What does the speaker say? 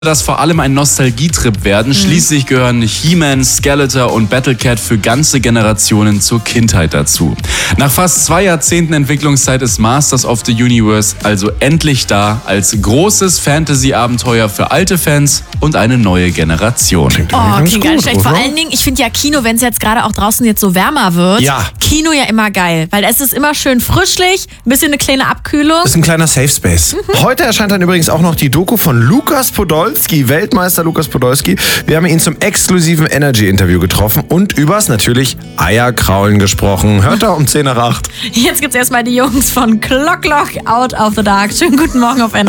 das vor allem ein Nostalgietrip werden. Schließlich gehören He-Man, Skeletor und Battlecat für ganze Generationen zur Kindheit dazu. Nach fast 2 Jahrzehnten Entwicklungszeit ist Masters of the Universe also endlich da als großes Fantasy-Abenteuer für alte Fans und eine neue Generation. Klingt gar nicht schlecht. Vor allen Dingen, ich finde ja Kino, wenn es jetzt gerade auch draußen jetzt so wärmer wird, Ja. Kino ja immer geil, weil es ist immer schön frischlich, ein bisschen eine kleine Abkühlung. Das ist ein kleiner Safe Space. Heute erscheint dann übrigens auch noch die Doku von Lukas Podolski, Weltmeister Lukas Podolski. Wir haben ihn zum exklusiven Energy-Interview getroffen und übers natürlich Eierkraulen gesprochen. Hört er um 10 nach 8. Jetzt gibt's erstmal die Jungs von Clock Out of the Dark. Schönen guten Morgen auf NDR.